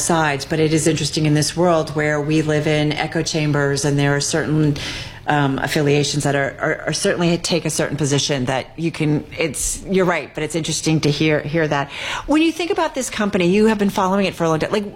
sides, but it is interesting in this world where we live in echo chambers, and there are certain affiliations that are certainly take a certain position that you're right, but it's interesting to hear that. When you think about this company, you have been following it for a long time. Like,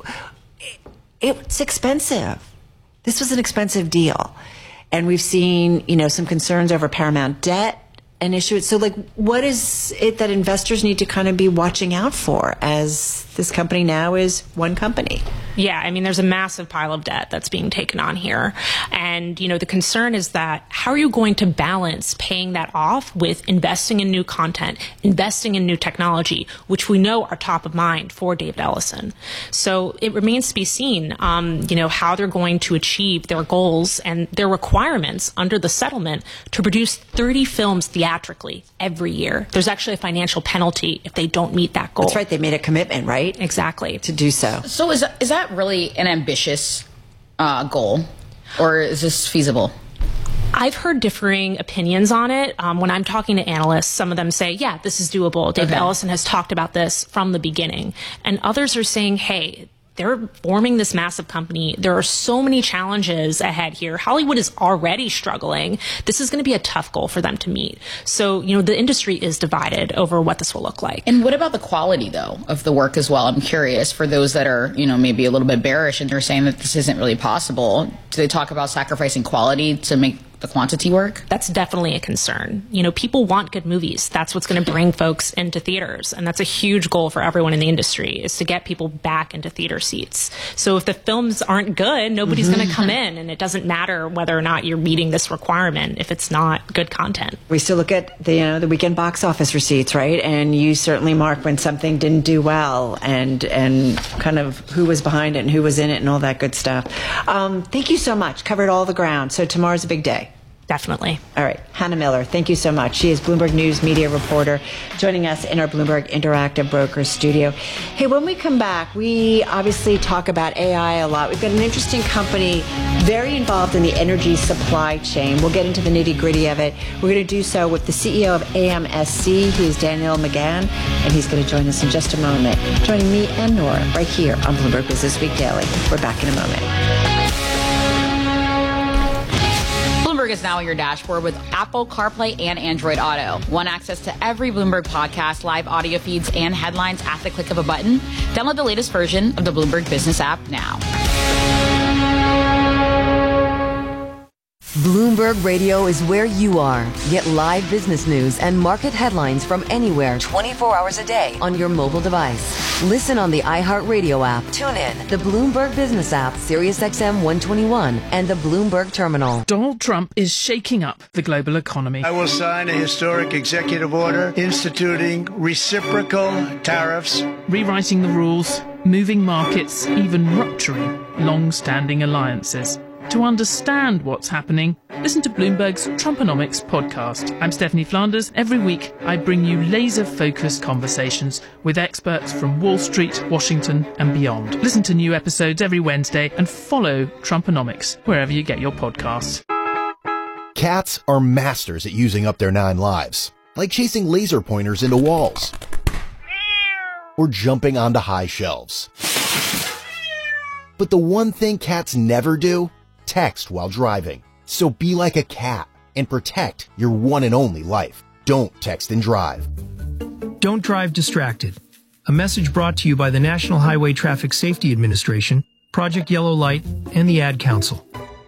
it's expensive. This was an expensive deal. And we've seen, some concerns over Paramount debt and issues. So, what is it that investors need to kind of be watching out for as this company now is one company? Yeah, there's a massive pile of debt that's being taken on here. And, the concern is that how are you going to balance paying that off with investing in new content, investing in new technology, which we know are top of mind for David Ellison. So it remains to be seen, how they're going to achieve their goals and their requirements under the settlement to produce 30 films theatrically every year. There's actually a financial penalty if they don't meet that goal. That's right. They made a commitment, right? Exactly. To do so. So is that really an ambitious goal, or is this feasible? I've heard differing opinions on it. When I'm talking to analysts, some of them say, yeah, this is doable. David Ellison has talked about this from the beginning. And others are saying, hey, they're forming this massive company. There are so many challenges ahead here. Hollywood is already struggling. This is going to be a tough goal for them to meet. So, the industry is divided over what this will look like. And what about the quality, though, of the work as well? I'm curious, for those that are, maybe a little bit bearish and they're saying that this isn't really possible, do they talk about sacrificing quality to make the quantity work? That's definitely a concern. People want good movies. That's what's going to bring folks into theaters. And that's a huge goal for everyone in the industry, is to get people back into theater seats. So if the films aren't good, nobody's going to come in. And it doesn't matter whether or not you're meeting this requirement if it's not good content. We still look at the weekend box office receipts, right? And you certainly mark when something didn't do well and kind of who was behind it and who was in it and all that good stuff. Thank you so much. Covered all the ground. So tomorrow's a big day. Definitely. All right. Hannah Miller, thank you so much. She is Bloomberg News media reporter joining us in our Bloomberg Interactive Brokers studio. Hey, when we come back, we obviously talk about AI a lot. We've got an interesting company very involved in the energy supply chain. We'll get into the nitty-gritty of it. We're going to do so with the CEO of AMSC, who is Daniel McGann, and he's going to join us in just a moment. Joining me and Nora right here on Bloomberg Business Week Daily. We're back in a moment. Bloomberg is now on your dashboard with Apple CarPlay and Android Auto. Want access to every Bloomberg podcast, live audio feeds, and headlines at the click of a button? Download the latest version of the Bloomberg Business app now. Bloomberg Radio is where you are. Get live business news and market headlines from anywhere 24 hours a day on your mobile device. Listen on the iHeartRadio app. Tune in the Bloomberg Business app, SiriusXM 121, and the Bloomberg Terminal. Donald Trump is shaking up the global economy. I will sign a historic executive order instituting reciprocal tariffs, rewriting the rules, moving markets, even rupturing long-standing alliances. To understand what's happening, listen to Bloomberg's Trumponomics podcast. I'm Stephanie Flanders. Every week, I bring you laser-focused conversations with experts from Wall Street, Washington, and beyond. Listen to new episodes every Wednesday and follow Trumponomics wherever you get your podcasts. Cats are masters at using up their 9 lives, like chasing laser pointers into walls or jumping onto high shelves. But the one thing cats never do? Text while driving. So be like a cat and protect your one and only life. Don't text and drive. Don't drive distracted. A message brought to you by the National Highway Traffic Safety Administration, Project Yellow Light, and the Ad Council.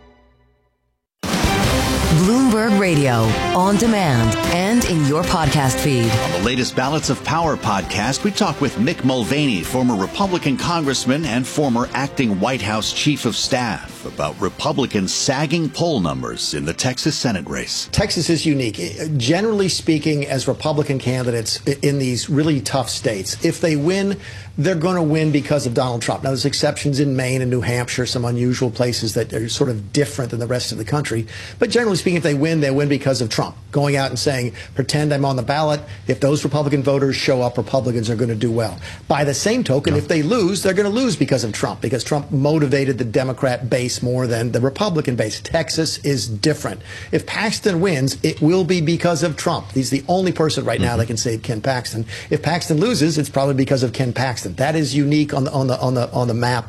Bloomberg Radio, on demand and in your podcast feed. On the latest Ballots of Power podcast, we talk with Mick Mulvaney, former Republican congressman and former acting White House chief of staff, about Republicans' sagging poll numbers in the Texas Senate race. Texas is unique. Generally speaking, as Republican candidates in these really tough states, if they win, they're going to win because of Donald Trump. Now, there's exceptions in Maine and New Hampshire, some unusual places that are sort of different than the rest of the country. But generally speaking, if they win because of Trump. Going out and saying, pretend I'm on the ballot. If those Republican voters show up, Republicans are going to do well. By the same token, if they lose, they're going to lose because of Trump, because Trump motivated the Democrat base more than the Republican base. Texas is different. If Paxton wins, it will be because of Trump. He's the only person right now that can save Ken Paxton. If Paxton loses, it's probably because of Ken Paxton. That is unique on the map